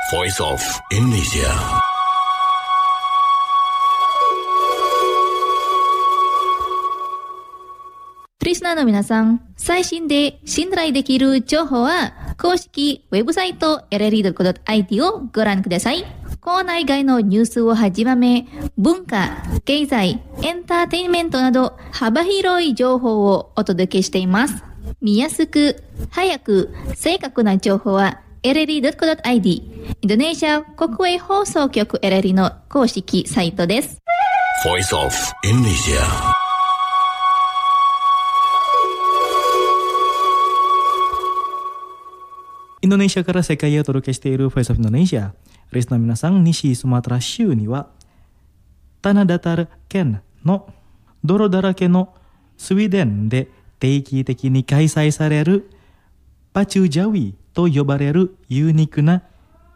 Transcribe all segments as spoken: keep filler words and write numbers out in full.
Voice of Indonesia. リスナーの皆さん、最新で信頼できる情報は公式ウェブサイト エルエルイードットコムドットアイティー をご覧ください。コーナー以外のニュースをはじめ、文化、経済、エンターテインメントなど幅広い情報をお届けしています。見やすく、早く、正確な情報は エルエルイードットコムドットアイディー、インドネシア国営放送局 エルエルイー の公式サイトです。 Voice of Indonesia. インドネシアから世界へお届けしている Voice of Indonesia。リスナーの皆さん、西スマトラ州にはタナダタル県の泥だらけのスウェーデンで定期的に開催されるパチュジャウィと呼ばれるユニークな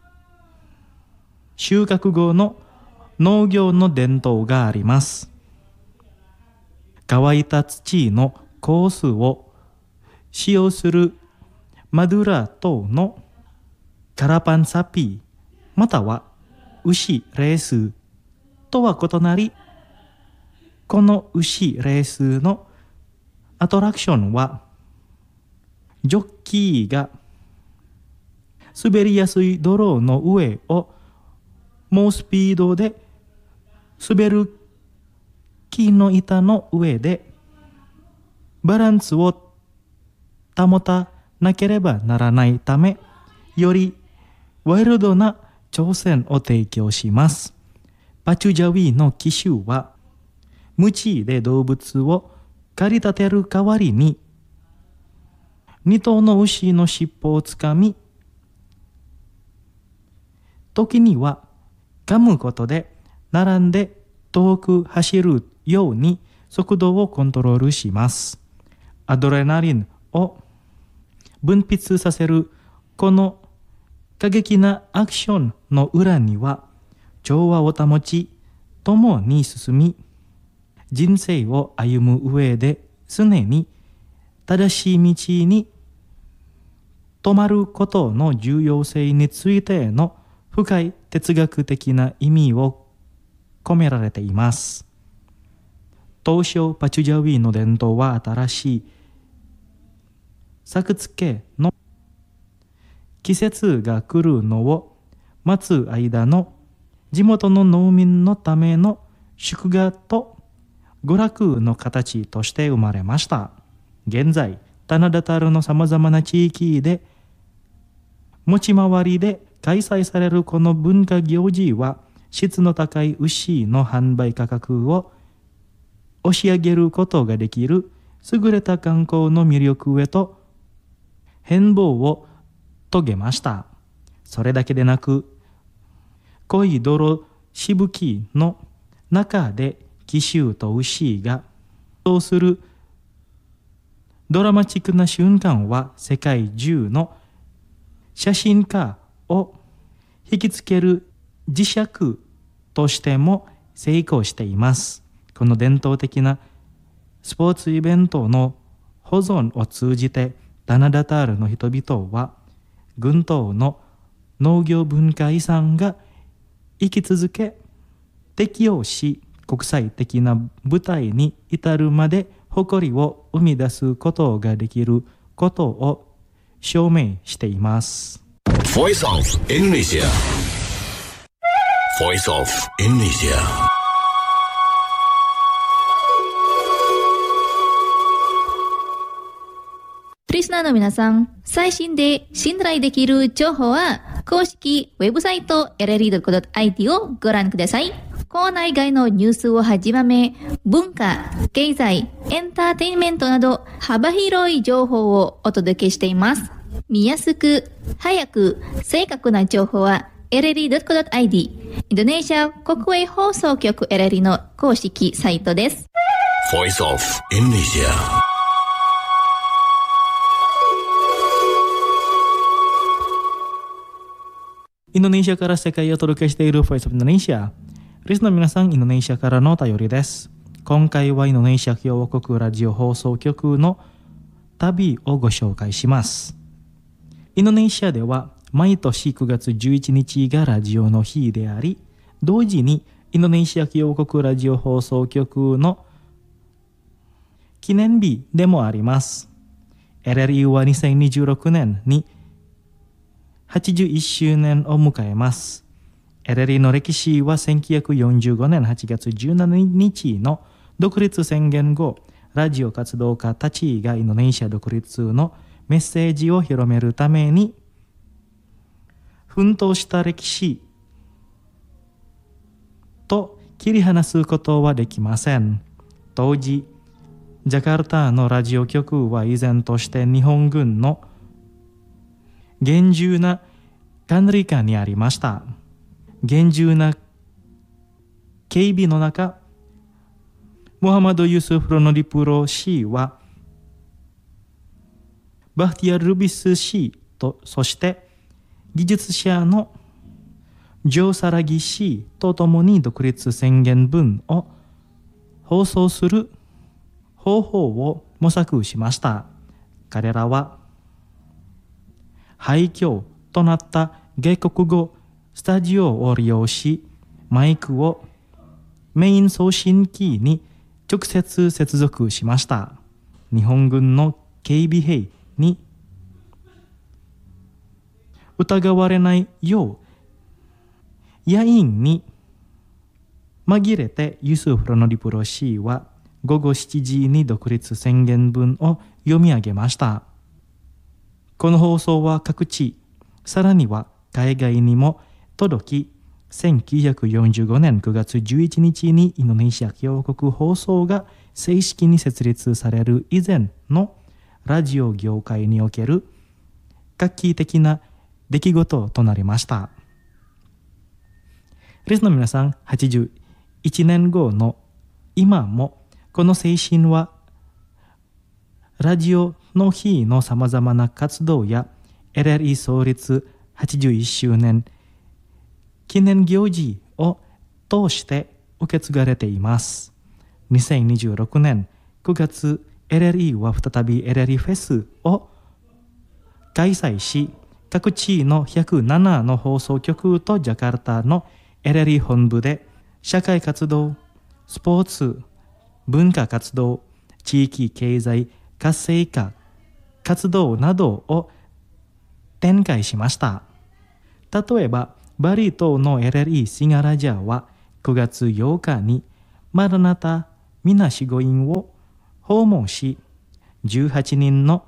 収穫後の農業の伝統があります。乾いた土のコースを使用するマドゥラ等のカラパンサピーまたは牛レースとは異なり、この牛レースのアトラクションはジョッキーが滑りやすい泥の上を猛スピードで滑る木の板の上でバランスを保たなければならないため、よりワイルドな挑戦を提供します。パチュジャウィの騎手は無知で動物を駆り立てる代わりに二頭の牛の尻尾をつかみ、時には噛むことで並んで遠く走るように速度をコントロールします。アドレナリンを分泌させるこの過激なアクションの裏には、調和を保ち共に進み、人生を歩む上で常に正しい道に止まることの重要性についての深い哲学的な意味を込められています。当初パチュジャウィの伝統は新しい作付けの季節が来るのを待つ間の地元の農民のための祝賀と娯楽の形として生まれました。現在、タナダタルのさまざまな地域で持ち回りで開催されるこの文化行事は、質の高い牛の販売価格を押し上げることができる優れた観光の魅力へと変貌を遂げました。それだけでなく、濃い泥しぶきの中で騎手と牛がそうするドラマチックな瞬間は、世界中の写真家を引きつける磁石としても成功しています。この伝統的なスポーツイベントの保存を通じて、タナダタールの人々は群島の農業文化遺産が生き続け、適応し、国際的な舞台に至るまで誇りを生み出すことができることを証明しています。 Voice of Indonesia. Voice of Indonesia. リスナーの皆さん、最新で信頼できる情報は公式ウェブサイト エルエルイードットコムドットアイティー をご覧ください。コーナー以外のニュースをはじめ、文化、経済、エンターテインメントなど幅広い情報をお届けしています。見やすく、早く、正確な情報は エルエルイードットコムドットアイディー、インドネシア国営放送局 エルエルイー の公式サイトです。 Voice of Indonesia. インドネシアから世界へお届けしている Voice of Indonesia。リスナーの皆さん、インドネシアからのお便りです。今回はインドネシア共和国ラジオ放送局の旅をご紹介します。 インドネシアでは毎年くがつじゅういちにちがラジオの日であり、同時にインドネシア共和国ラジオ放送局の記念日でもあります。エルエルイー はにせんにじゅうろくねんにはちじゅういっしゅうねんを迎えます。エルエルイー の歴史はせんきゅうひゃくよんじゅうごねんはちがつじゅうしちにちの独立宣言後、ラジオ活動家たちがインドネシア独立のメッセージを広めるために奮闘した歴史と切り離すことはできません。当時、ジャカルタのラジオ局は依然として日本軍の厳重な管理下にありました。厳重な警備の中、モハマド・ユスフ・ロノリプロ氏はバフティア・ルビス氏と、そして技術者のジョー・サラギ氏とともに独立宣言文を放送する方法を模索しました。彼らは廃墟となった外国語スタジオを利用し、マイクをメイン送信機に直接接続しました。日本軍の警備兵に疑われないよう、野員に紛れてユスフ・ロノリプロ氏はごごしちじに独立宣言文を読み上げました。この放送は各地、さらには海外にも届き、せんきゅうひゃくよんじゅうごねんくがつじゅういちにちにインドネシア共和国放送が正式に設立される以前のラジオ業界における画期的な出来事となりました。リスナーの皆さん、はちじゅういちねんごの今もこの精神はラジオの日のさまざまな活動や エルエルイー 創立はちじゅういっしゅうねん記念行事を通して受け継がれています。にせんにじゅうろくねんくがつ、エルエルイー は再び エルエルイー フェスを開催し、各地のひゃくななの放送局とジャカルタの エルエルイー 本部で社会活動、スポーツ、文化活動、地域経済活性化活動などを展開しました。例えば、バリ島の エルエルイー シガラジャはくがつようかにマラナタ・ミナシゴ院を訪問し、じゅうはちにんの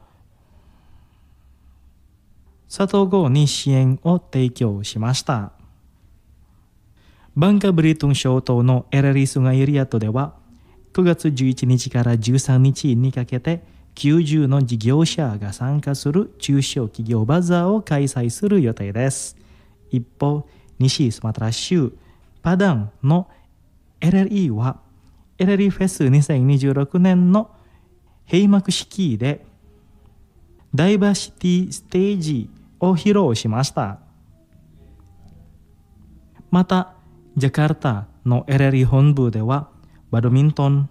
里子に支援を提供しました。バンカ・ブリトン諸島の エルエルイー スガイリアットではくがつじゅういちにちからじゅうさんにちにかけてきゅうじゅうの事業者が参加する中小企業バザーを開催する予定です。一方、西スマトラ州パダンの エルエルイー は エルエルイー フェスにせんにじゅうろくねんの閉幕式でダイバーシティステージを披露しました。また、ジャカルタの エルエルイー 本部ではバドミントン、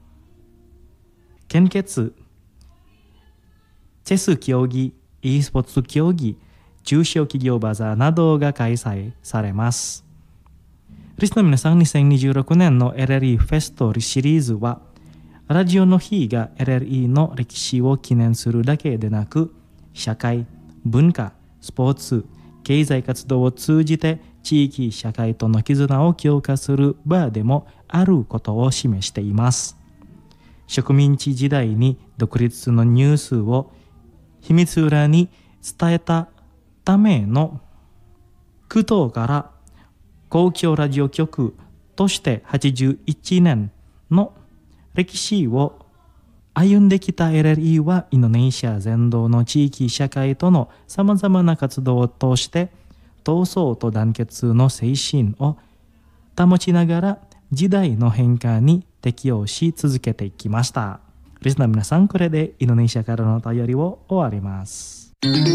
献血、チェス競技、e スポーツ競技、中小企業バザーなどが開催されます。リスナーの皆さん、にせんにじゅうろくねんの エルエルイー フェストシリーズは、ラジオの日が エルエルイー の歴史を記念するだけでなく、社会、文化、スポーツ、経済活動を通じて地域社会との絆を強化する場でもあることを示しています。植民地時代に独立のニュースを秘密裏に伝えたための苦闘から公共ラジオ局としてはちじゅういちねんの歴史を歩んできた エルエルイー はインドネシア全土の地域社会とのさまざまな活動を通して闘争と団結の精神を保ちながら時代の変化に適応し続けていきました。リスナーの皆さん、これでインドネシアからのお便りを終わります。